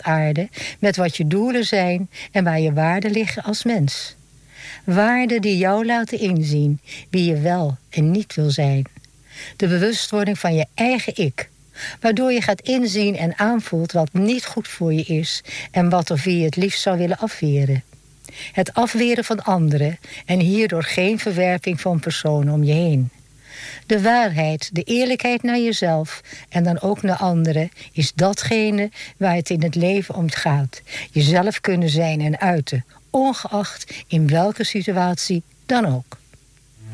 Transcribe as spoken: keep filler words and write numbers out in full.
aarde met wat je doelen zijn en waar je waarden liggen als mens. Waarden die jou laten inzien wie je wel en niet wil zijn. De bewustwording van je eigen ik, waardoor je gaat inzien en aanvoelt wat niet goed voor je is en wat of wie je het liefst zou willen afweren. Het afweren van anderen en hierdoor geen verwerping van personen om je heen. De waarheid, de eerlijkheid naar jezelf en dan ook naar anderen is datgene waar het in het leven om gaat. Jezelf kunnen zijn en uiten, ongeacht in welke situatie dan ook.